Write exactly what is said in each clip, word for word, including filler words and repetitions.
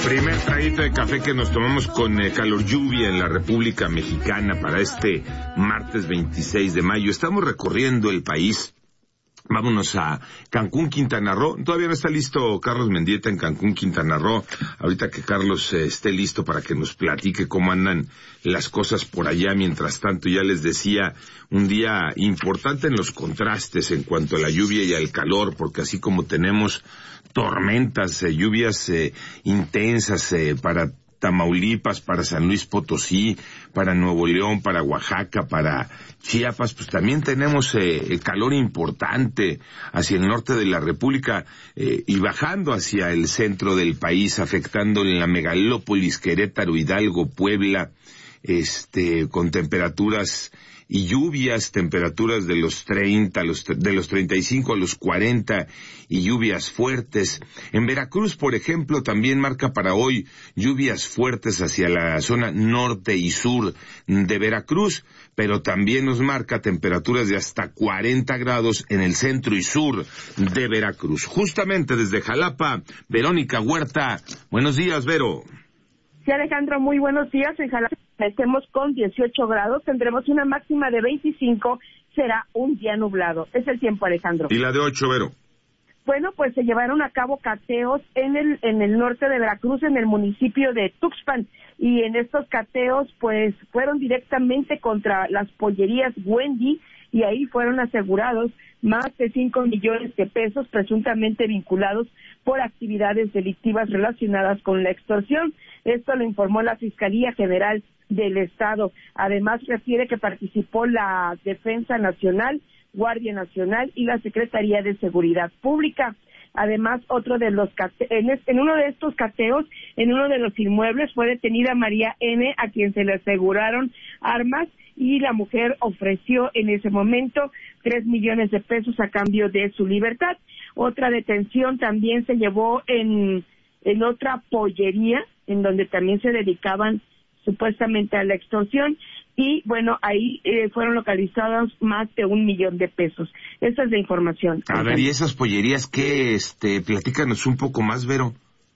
Primer traguito de café que nos tomamos con eh, calor lluvia en la República Mexicana para este martes veintiséis de mayo. Estamos recorriendo el país. Vámonos a Cancún, Quintana Roo. Todavía no está listo Carlos Mendieta en Cancún, Quintana Roo. Ahorita que Carlos eh, esté listo para que nos platique cómo andan las cosas por allá. Mientras tanto, ya les decía, un día importante en los contrastes en cuanto a la lluvia y al calor, porque así como tenemos tormentas, eh, lluvias eh, intensas eh, para Tamaulipas, para San Luis Potosí, para Nuevo León, para Oaxaca, para Chiapas, pues también tenemos eh, calor importante hacia el norte de la República eh, y bajando hacia el centro del país, afectando en la megalópolis Querétaro, Hidalgo, Puebla, este, con temperaturas y lluvias, temperaturas de los treinta, los, de los treinta y cinco a los cuarenta y lluvias fuertes. En Veracruz, por ejemplo, también marca para hoy lluvias fuertes hacia la zona norte y sur de Veracruz, pero también nos marca temperaturas de hasta cuarenta grados en el centro y sur de Veracruz. Justamente desde Jalapa, Verónica Huerta. Buenos días, Vero. Sí, Alejandro, muy buenos días. En Jalapa estemos con dieciocho grados, tendremos una máxima de veinticinco, será un día nublado. Es el tiempo, Alejandro. ¿Y la de ocho, Vero? Bueno, pues se llevaron a cabo cateos en el en el norte de Veracruz, en el municipio de Tuxpan, y en estos cateos, pues, fueron directamente contra las pollerías Wendy, y ahí fueron asegurados más de cinco millones de pesos presuntamente vinculados por actividades delictivas relacionadas con la extorsión. Esto lo informó la Fiscalía General del Estado. Además, refiere que participó la Defensa Nacional, Guardia Nacional y la Secretaría de Seguridad Pública. Además, otro de los cate- en, es- en uno de estos cateos, en uno de los inmuebles, fue detenida María N., a quien se le aseguraron armas, y la mujer ofreció en ese momento tres millones de pesos a cambio de su libertad. Otra detención también se llevó en, en otra pollería, en donde también se dedicaban supuestamente a la extorsión, y bueno, ahí eh, fueron localizados más de un millón de pesos. Esa es la información. A ver, ¿y esas pollerías qué? Este, platícanos un poco más, Vero.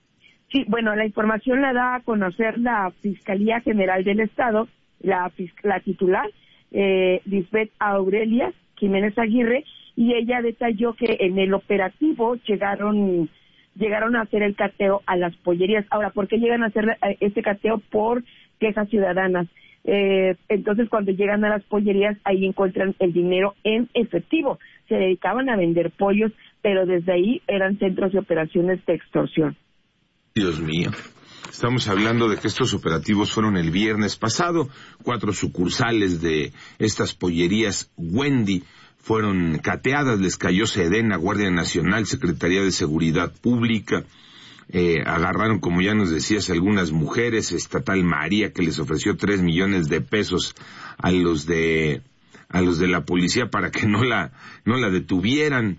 Sí, bueno, la información la da a conocer la Fiscalía General del Estado, la, la titular, eh, Lisbeth Aurelia Jiménez Aguirre, y ella detalló que en el operativo llegaron llegaron a hacer el cateo a las pollerías. Ahora, ¿por qué llegan a hacer este cateo? Por quejas ciudadanas. Eh, entonces, cuando llegan a las pollerías, ahí encuentran el dinero en efectivo. Se dedicaban a vender pollos, pero desde ahí eran centros de operaciones de extorsión. Dios mío. Estamos hablando de que estos operativos fueron el viernes pasado. Cuatro sucursales de estas pollerías Wendy fueron cateadas, les cayó Sedena, Guardia Nacional, Secretaría de Seguridad Pública. Eh, agarraron, como ya nos decías, algunas mujeres, Estatal María, que les ofreció tres millones de pesos a los de a los de la policía para que no la no la detuvieran.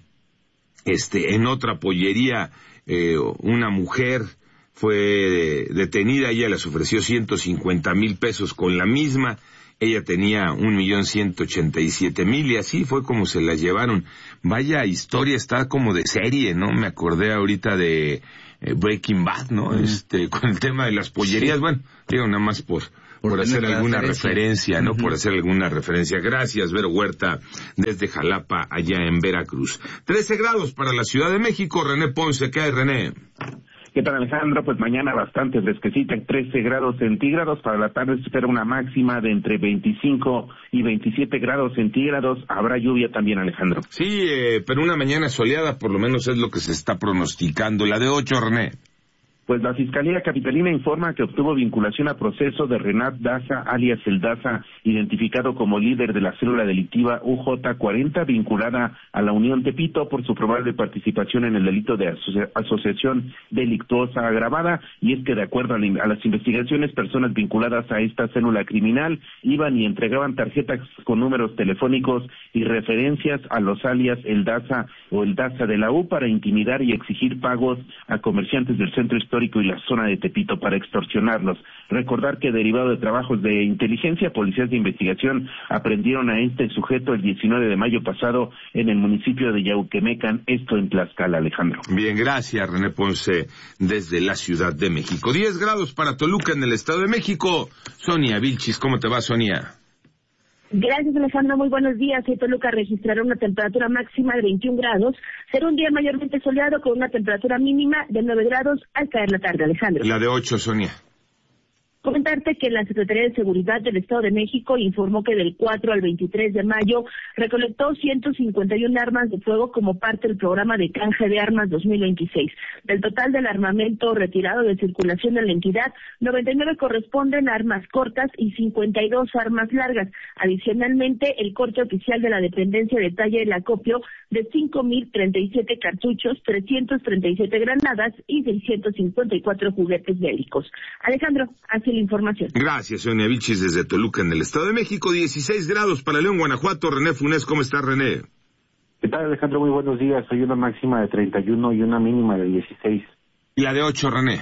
Este, en otra pollería, eh, una mujer fue detenida, ella les ofreció ciento cincuenta mil pesos con la misma, ella tenía un millón ciento ochenta y siete mil, y así fue como se la llevaron. Vaya historia, está como de serie, ¿no? Me acordé ahorita de eh, Breaking Bad, ¿no? Mm. Este, con el tema de las pollerías, sí. Bueno, digo nada más por, por, por hacer alguna referencia, referencia ¿no? Uh-huh. Por hacer alguna referencia. Gracias, Vero Huerta, desde Jalapa, allá en Veracruz. trece grados para la Ciudad de México. René Ponce, ¿qué hay, René? ¿Qué tal, Alejandro? Pues mañana bastante fresquecita, trece grados centígrados. Para la tarde se espera una máxima de entre veinticinco y veintisiete grados centígrados. Habrá lluvia también, Alejandro. Sí, eh, pero una mañana soleada por lo menos es lo que se está pronosticando. La de ocho, René. Pues la Fiscalía Capitalina informa que obtuvo vinculación a proceso de Renat Daza, alias El Daza, identificado como líder de la célula delictiva U J cuarenta, vinculada a la Unión Tepito por su probable participación en el delito de aso- asociación delictuosa agravada. Y es que, de acuerdo a, la, a las investigaciones, personas vinculadas a esta célula criminal iban y entregaban tarjetas con números telefónicos y referencias a los alias El Daza o El Daza de la U para intimidar y exigir pagos a comerciantes del centro histórico histórico y la zona de Tepito para extorsionarlos. Recordar que derivado de trabajos de inteligencia, policías de investigación aprendieron a este sujeto el diecinueve de mayo pasado en el municipio de Yauquemecan, esto en Tlaxcala, Alejandro. Bien, gracias René Ponce desde la Ciudad de México. diez grados para Toluca en el Estado de México. Sonia Vilchis, ¿cómo te va, Sonia? Gracias, Alejandro. Muy buenos días. En Toluca registrará una temperatura máxima de veintiún grados. Será un día mayormente soleado con una temperatura mínima de nueve grados al caer la tarde, Alejandro. La de ocho, Sonia. Comentarte que la Secretaría de Seguridad del Estado de México informó que del cuatro al veintitrés de mayo recolectó ciento cincuenta y una armas de fuego como parte del programa de canje de armas dos mil veintiséis. Del total del armamento retirado de circulación en la entidad, noventa y nueve corresponden a armas cortas y cincuenta y dos armas largas. Adicionalmente, el corte oficial de la dependencia detalla el acopio de cinco mil treinta y siete cartuchos, trescientas treinta y siete granadas y seiscientos cincuenta y cuatro juguetes bélicos. Alejandro, así la información. Gracias, Sonia Vilchis, desde Toluca, en el Estado de México. dieciséis grados para León, Guanajuato. René Funes, ¿cómo está, René? ¿Qué tal, Alejandro? Muy buenos días. Hay una máxima de treinta y uno y una mínima de dieciséis. ¿Y la de ocho, René?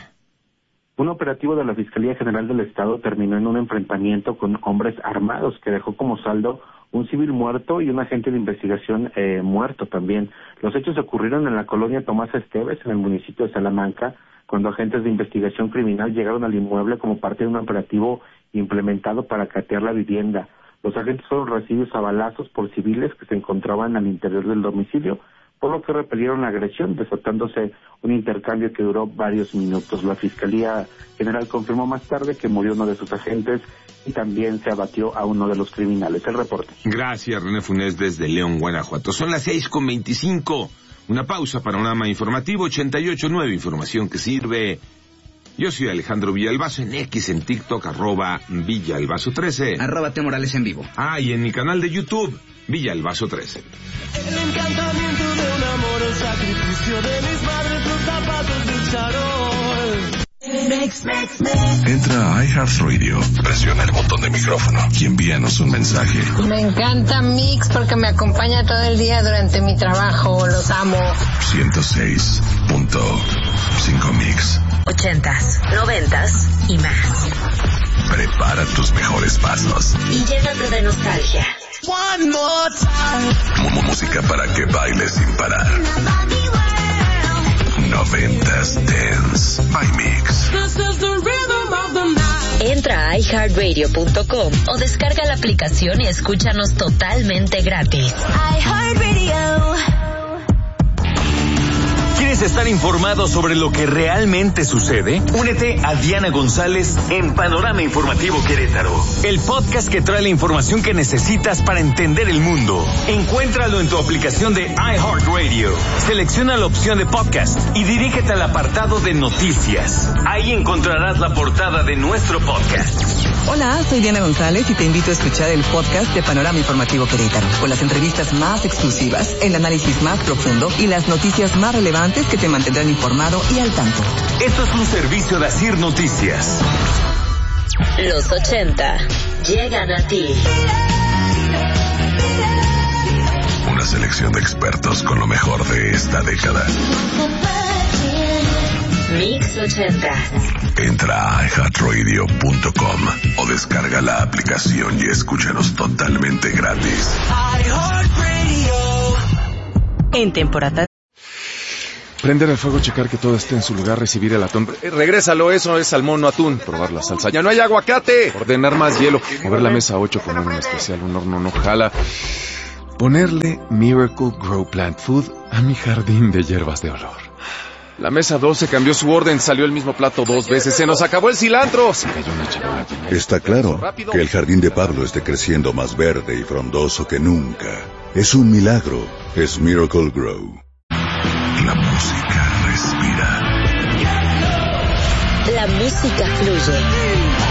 Un operativo de la Fiscalía General del Estado terminó en un enfrentamiento con hombres armados que dejó como saldo un civil muerto y un agente de investigación eh, muerto también. Los hechos ocurrieron en la colonia Tomás Esteves, en el municipio de Salamanca, cuando agentes de investigación criminal llegaron al inmueble como parte de un operativo implementado para catear la vivienda. Los agentes fueron recibidos a balazos por civiles que se encontraban al interior del domicilio, por lo que repelieron la agresión, desatándose un intercambio que duró varios minutos. La Fiscalía General confirmó más tarde que murió uno de sus agentes y también se abatió a uno de los criminales. El reporte. Gracias, René Funes, desde León, Guanajuato. Son las seis con veinticinco. Una pausa, panorama informativo ochenta y ocho punto nueve, información que sirve. Yo soy Alejandro Villalbazo, en X, en TikTok, arroba Villalbazo trece. Arroba T Morales en vivo. Ah, y en mi canal de YouTube, Villalbazo trece. El encantamiento de un amor, el sacrificio de mis madres, los zapatos del charol. Mix, mix, mix. Entra a iHeartRadio, presiona el botón de micrófono y envíanos un mensaje. Me encanta Mix porque me acompaña todo el día durante mi trabajo, los amo. ciento seis punto cinco Mix. Ochentas, noventas y más. Prepara tus mejores pasos y llénate de nostalgia. One more time. Música para que bailes sin parar. Noventas Dance by Mix. Entra a i heart radio punto com o descarga la aplicación y escúchanos totalmente gratis. iHeartRadio. ¿Quieres estar informado sobre lo que realmente sucede? Únete a Diana González en Panorama Informativo Querétaro, el podcast que trae la información que necesitas para entender el mundo. Encuéntralo en tu aplicación de iHeartRadio. Selecciona la opción de podcast y dirígete al apartado de noticias. Ahí encontrarás la portada de nuestro podcast. Hola, soy Diana González y te invito a escuchar el podcast de Panorama Informativo Querétaro, con las entrevistas más exclusivas, el análisis más profundo y las noticias más relevantes que te mantendrán informado y al tanto. Esto es un servicio de Asir Noticias. Los ochenta llegan a ti. Una selección de expertos con lo mejor de esta década. Mix ochenta. Entra a i heart radio punto com o descarga la aplicación y escúchanos totalmente gratis. En temporada. Prender el fuego, checar que todo esté en su lugar, recibir el atún. Eh, regrésalo, eso es salmón, no atún. Probar la salsa. ¡Ya no hay aguacate! Ordenar más hielo. Mover la mesa ocho con un especial, un horno no jala. Ponerle Miracle Grow Plant Food a mi jardín de hierbas de olor. La mesa doce cambió su orden, salió el mismo plato dos veces. ¡Se nos acabó el cilantro! Se cayó una charola. Está claro que el jardín de Pablo esté creciendo más verde y frondoso que nunca. Es un milagro. Es Miracle Grow. La música respira. La música fluye.